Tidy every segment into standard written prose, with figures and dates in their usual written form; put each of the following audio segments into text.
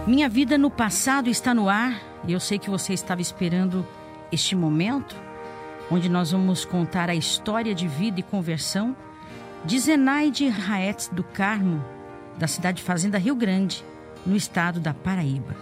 Minha vida no passado está no ar e eu sei que você estava esperando este momento, onde nós vamos contar a história de vida e conversão de Zenaide Raetz do Carmo, da cidade Fazenda Rio Grande, no estado da Paraíba.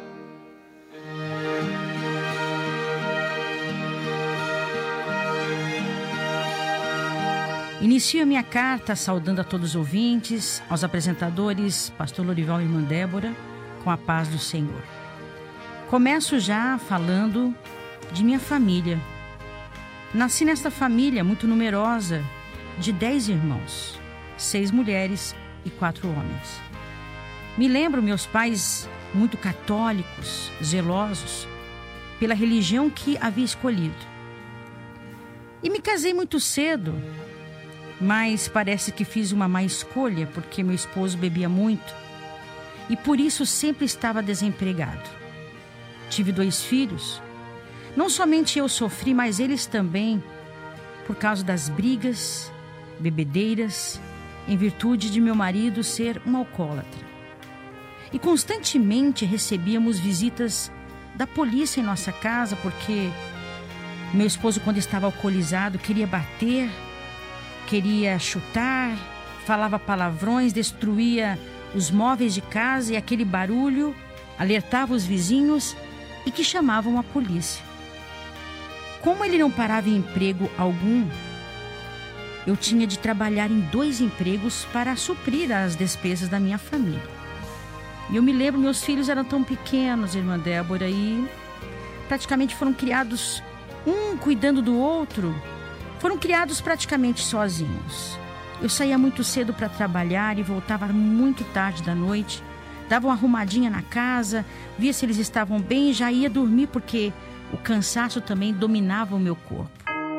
Inicio a minha carta saudando a todos os ouvintes, aos apresentadores, pastor Lorival e irmã Débora, com a paz do Senhor. Começo já falando de minha família. Nasci nesta família muito numerosa, de 10 irmãos, 6 mulheres e 4 homens. Me lembro meus pais muito católicos, zelosos pela religião que havia escolhido. E me casei muito cedo, mas parece que fiz uma má escolha porque meu esposo bebia muito e por isso sempre estava desempregado. Tive 2 filhos. Não somente eu sofri, mas eles também, por causa das brigas, bebedeiras, em virtude de meu marido ser um alcoólatra. E constantemente recebíamos visitas da polícia em nossa casa, porque meu esposo, quando estava alcoolizado, queria bater, queria chutar, falava palavrões, destruía os móveis de casa e aquele barulho alertava os vizinhos e que chamavam a polícia. Como ele não parava em emprego algum, eu tinha de trabalhar em 2 empregos para suprir as despesas da minha família. E eu me lembro, meus filhos eram tão pequenos, irmã Débora, e praticamente foram criados um cuidando do outro. Foram criados praticamente sozinhos. Eu saía muito cedo para trabalhar e voltava muito tarde da noite. Dava uma arrumadinha na casa, via se eles estavam bem e já ia dormir porque o cansaço também dominava o meu corpo.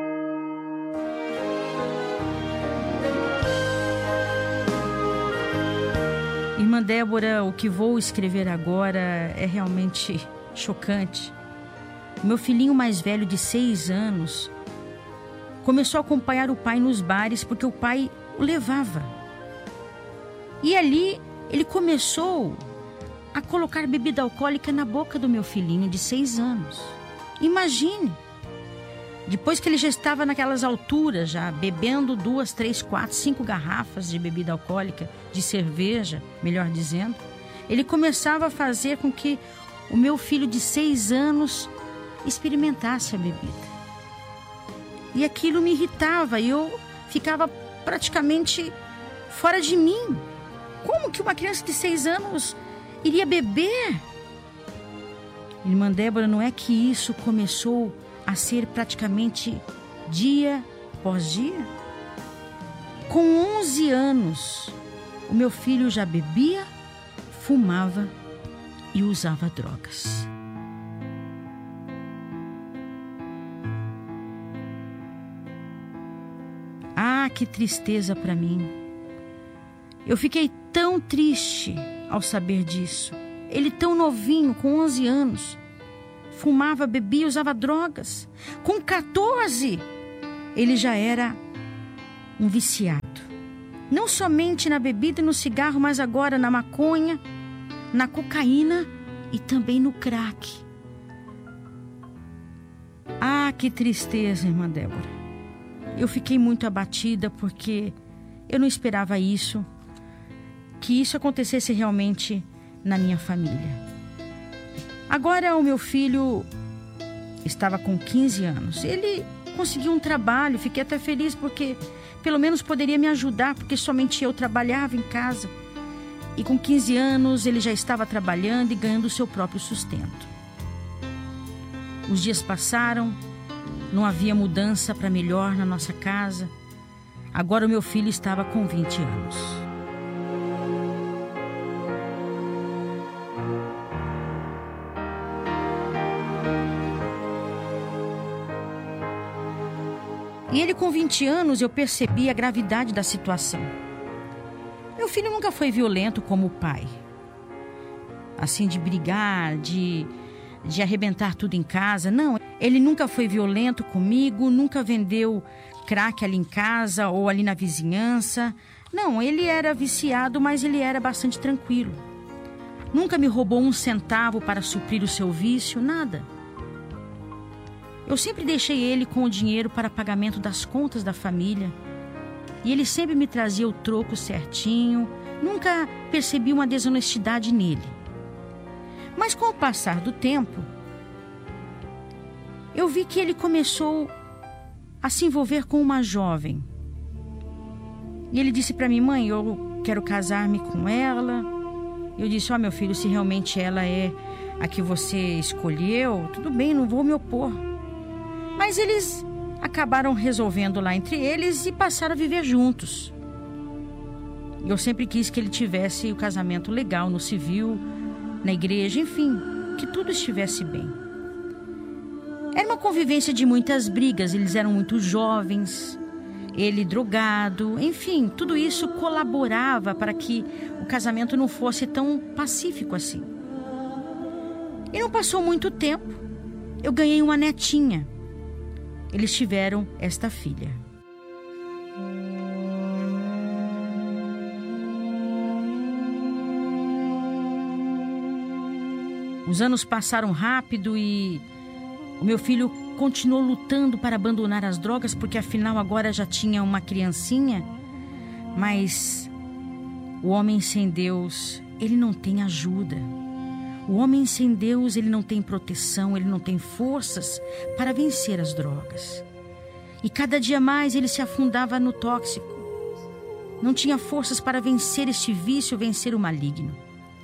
Irmã Débora, o que vou escrever agora é realmente chocante. O meu filhinho mais velho de 6 anos começou a acompanhar o pai nos bares porque o pai o levava. E ali ele começou a colocar bebida alcoólica na boca do meu filhinho de 6 anos. Imagine, depois que ele já estava naquelas alturas, já bebendo 2, 3, 4, 5 garrafas de bebida alcoólica, de cerveja, melhor dizendo, ele começava a fazer com que o meu filho de 6 anos experimentasse a bebida. E aquilo me irritava e eu ficava praticamente fora de mim. Como que uma criança de 6 anos iria beber? Irmã Débora, não é que isso começou a ser praticamente dia após dia? Com 11 anos, o meu filho já bebia, fumava e usava drogas. Ah, que tristeza para mim. Eu fiquei tão triste ao saber disso. Ele tão novinho, com 11 anos. Fumava, bebia, usava drogas. Com 14, ele já era um viciado. Não somente na bebida e no cigarro, mas agora na maconha, na cocaína e também no crack. Ah, que tristeza, irmã Débora. Eu fiquei muito abatida porque eu não esperava isso, que isso acontecesse realmente na minha família. Agora o meu filho estava com 15 anos. Ele conseguiu um trabalho, fiquei até feliz porque pelo menos poderia me ajudar, porque somente eu trabalhava em casa. E com 15 anos ele já estava trabalhando e ganhando o seu próprio sustento. Os dias passaram, não havia mudança para melhor na nossa casa. Agora o meu filho estava com 20 anos. E ele com 20 anos eu percebi a gravidade da situação. Meu filho nunca foi violento como o pai. Assim, de brigar, de arrebentar tudo em casa. Não, ele nunca foi violento comigo, nunca vendeu crack ali em casa ou ali na vizinhança. Não, ele era viciado, mas ele era bastante tranquilo. Nunca me roubou um centavo para suprir o seu vício, nada. Eu sempre deixei ele com o dinheiro para pagamento das contas da família. E ele sempre me trazia o troco certinho. Nunca percebi uma desonestidade nele. Mas com o passar do tempo, eu vi que ele começou a se envolver com uma jovem. E ele disse para mim: mãe, eu quero casar-me com ela. Eu disse: meu filho, se realmente ela é a que você escolheu, tudo bem, não vou me opor. Mas eles acabaram resolvendo lá entre eles e passaram a viver juntos. Eu sempre quis que ele tivesse o casamento legal, no civil, na igreja, enfim, que tudo estivesse bem. Era uma convivência de muitas brigas, eles eram muito jovens, ele drogado, enfim, tudo isso colaborava para que o casamento não fosse tão pacífico assim. E não passou muito tempo, eu ganhei uma netinha. Eles tiveram esta filha. Os anos passaram rápido e o meu filho continuou lutando para abandonar as drogas, porque afinal agora já tinha uma criancinha. Mas o homem sem Deus, ele não tem ajuda. O homem sem Deus, ele não tem proteção, ele não tem forças para vencer as drogas. E cada dia mais ele se afundava no tóxico. Não tinha forças para vencer este vício, vencer o maligno.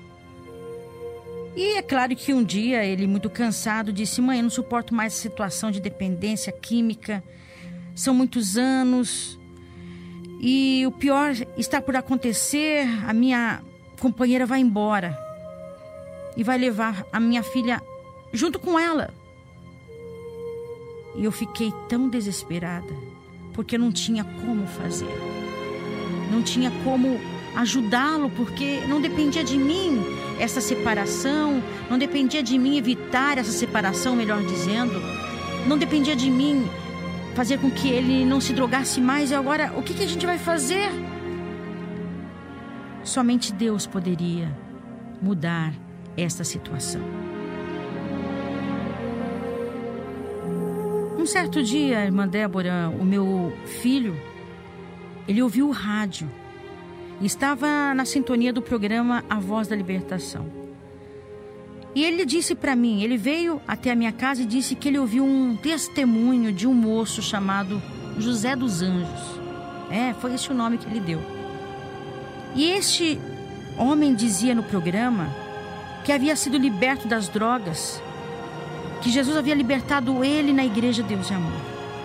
E é claro que um dia ele, muito cansado, disse: mãe, eu não suporto mais essa situação de dependência química. São muitos anos. E o pior está por acontecer. A minha companheira vai embora. E vai levar a minha filha junto com ela. E eu fiquei tão desesperada, porque não tinha como fazer. Não tinha como ajudá-lo, porque não dependia de mim essa separação, não dependia de mim evitar essa separação, melhor dizendo. Não dependia de mim fazer com que ele não se drogasse mais. E agora, o que a gente vai fazer? Somente Deus poderia mudar esta situação. Um certo dia, irmã Débora, o meu filho, ele ouviu o rádio e estava na sintonia do programa A Voz da Libertação. E ele disse para mim, ele veio até a minha casa e disse que ele ouviu um testemunho de um moço chamado José dos Anjos. Foi esse o nome que ele deu. E este homem dizia no programa que havia sido liberto das drogas, que Jesus havia libertado ele na igreja Deus e Amor.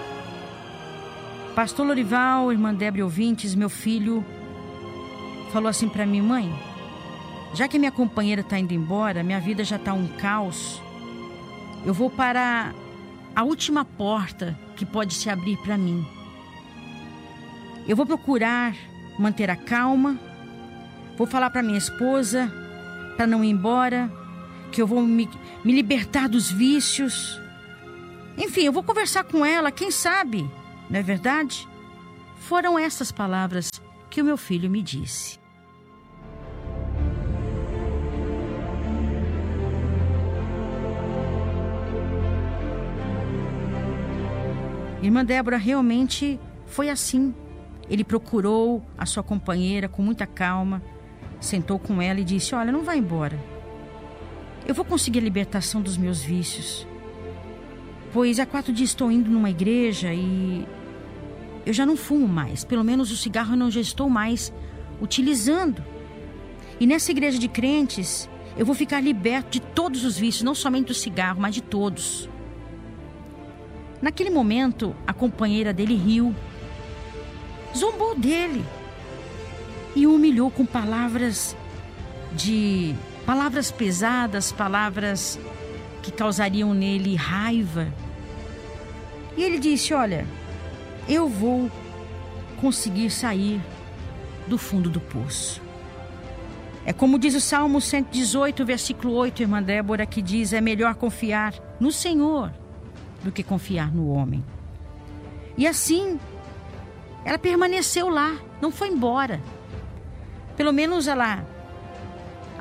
Pastor Lorival, irmã Débora e ouvintes, meu filho falou assim para mim: mãe, já que minha companheira está indo embora, minha vida já está um caos, eu vou para a última porta que pode se abrir para mim. Eu vou procurar manter a calma, vou falar para minha esposa para não ir embora, que eu vou me libertar dos vícios. Enfim, eu vou conversar com ela, quem sabe, não é verdade? Foram essas palavras que o meu filho me disse. Irmã Débora, realmente foi assim. Ele procurou a sua companheira com muita calma, sentou com ela e disse: olha, não vai embora. Eu vou conseguir a libertação dos meus vícios. Pois há 4 dias estou indo numa igreja e eu já não fumo mais. Pelo menos o cigarro eu não já estou mais utilizando. E nessa igreja de crentes, eu vou ficar liberto de todos os vícios, não somente do cigarro, mas de todos. Naquele momento, a companheira dele riu, zombou dele e o humilhou com palavras pesadas, palavras que causariam nele raiva. E ele disse: olha, eu vou conseguir sair do fundo do poço. É como diz o Salmo 118, versículo 8, irmã Débora, que diz: é melhor confiar no Senhor do que confiar no homem. E assim, ela permaneceu lá, não foi embora. Pelo menos ela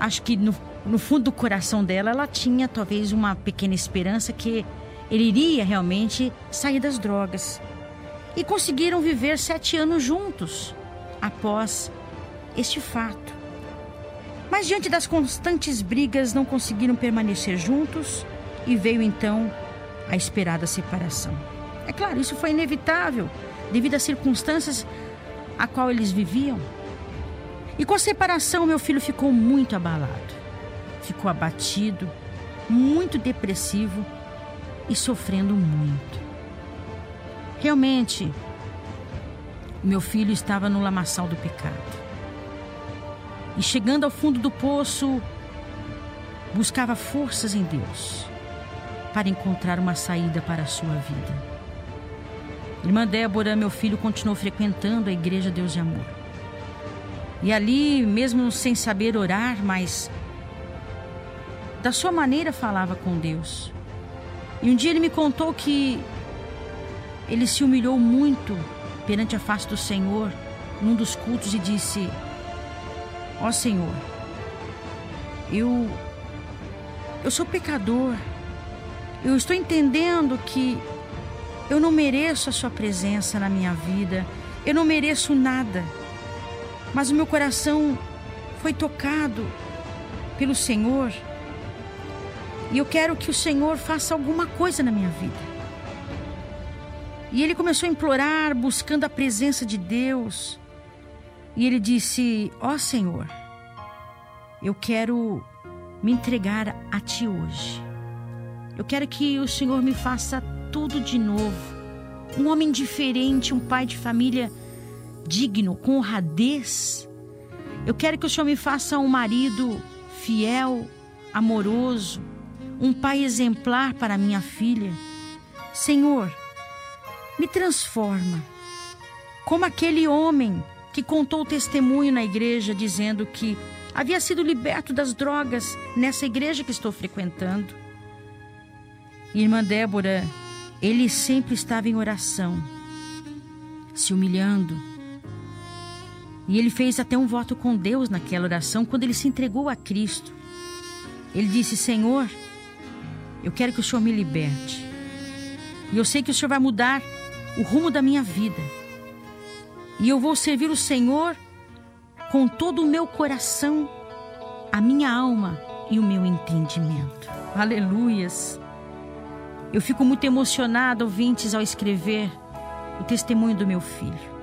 acho que no fundo do coração dela, ela tinha talvez uma pequena esperança que ele iria realmente sair das drogas. E conseguiram viver 7 anos juntos após este fato. Mas diante das constantes brigas, não conseguiram permanecer juntos e veio então a esperada separação. É claro, isso foi inevitável devido às circunstâncias a qual eles viviam. E com a separação, meu filho ficou muito abalado, ficou abatido, muito depressivo e sofrendo muito. Realmente, meu filho estava no lamaçal do pecado. E chegando ao fundo do poço, buscava forças em Deus para encontrar uma saída para a sua vida. Irmã Débora, meu filho continuou frequentando a Igreja Deus de Amor. E ali, mesmo sem saber orar, mas da sua maneira falava com Deus. E um dia ele me contou que ele se humilhou muito perante a face do Senhor num dos cultos e disse: ó Senhor, eu sou pecador. Eu estou entendendo que eu não mereço a sua presença na minha vida. Eu não mereço nada. Mas o meu coração foi tocado pelo Senhor. E eu quero que o Senhor faça alguma coisa na minha vida. E ele começou a implorar, buscando a presença de Deus. E ele disse: ó Senhor, eu quero me entregar a Ti hoje. Eu quero que o Senhor me faça tudo de novo. Um homem diferente, um pai de família digno, com honradez. Eu quero que o Senhor me faça um marido fiel, amoroso, um pai exemplar para minha filha. Senhor, me transforma como aquele homem que contou o testemunho na igreja dizendo que havia sido liberto das drogas nessa igreja que estou frequentando. Irmã Débora, ele sempre estava em oração, se humilhando. E ele fez até um voto com Deus naquela oração, quando ele se entregou a Cristo. Ele disse: Senhor, eu quero que o Senhor me liberte. E eu sei que o Senhor vai mudar o rumo da minha vida. E eu vou servir o Senhor com todo o meu coração, a minha alma e o meu entendimento. Aleluias! Eu fico muito emocionada, ouvintes, ao escrever o testemunho do meu filho.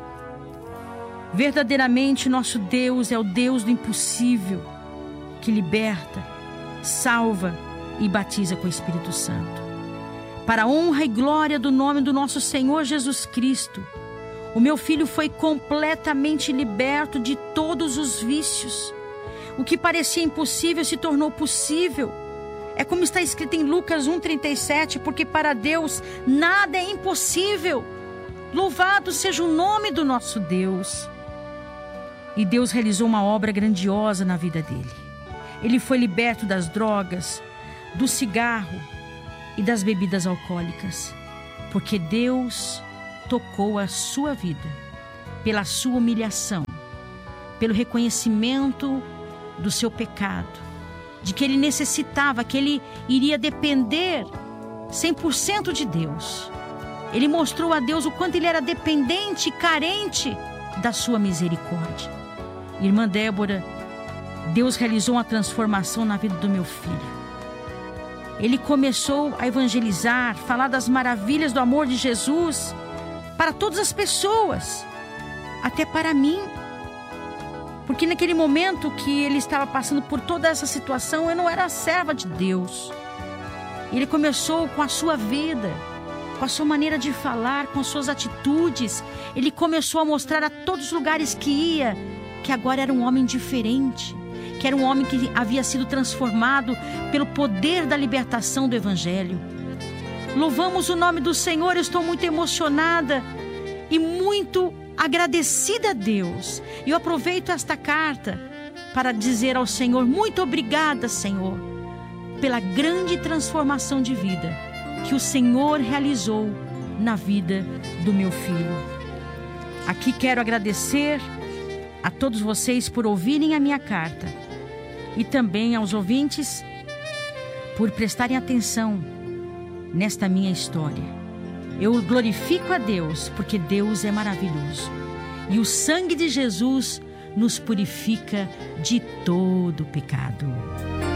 Verdadeiramente, nosso Deus é o Deus do impossível, que liberta, salva e batiza com o Espírito Santo. Para a honra e glória do nome do nosso Senhor Jesus Cristo, o meu filho foi completamente liberto de todos os vícios. O que parecia impossível se tornou possível. É como está escrito em Lucas 1,37, porque para Deus nada é impossível. Louvado seja o nome do nosso Deus. E Deus realizou uma obra grandiosa na vida dele. Ele foi liberto das drogas, do cigarro e das bebidas alcoólicas, porque Deus tocou a sua vida pela sua humilhação, pelo reconhecimento do seu pecado, de que ele necessitava, que ele iria depender 100% de Deus. Ele mostrou a Deus o quanto ele era dependente e carente da sua misericórdia. Irmã Débora, Deus realizou uma transformação na vida do meu filho. Ele começou a evangelizar, falar das maravilhas do amor de Jesus para todas as pessoas, até para mim. Porque naquele momento que ele estava passando por toda essa situação, eu não era a serva de Deus. Ele começou com a sua vida, com a sua maneira de falar, com as suas atitudes. Ele começou a mostrar a todos os lugares que ia, que agora era um homem diferente, que era um homem que havia sido transformado pelo poder da libertação do Evangelho. Louvamos o nome do Senhor. Eu estou muito emocionada e muito agradecida a Deus. E eu aproveito esta carta para dizer ao Senhor: muito obrigada, Senhor, pela grande transformação de vida que o Senhor realizou na vida do meu filho. Aqui quero agradecer a todos vocês por ouvirem a minha carta e também aos ouvintes por prestarem atenção nesta minha história. Eu glorifico a Deus porque Deus é maravilhoso e o sangue de Jesus nos purifica de todo pecado.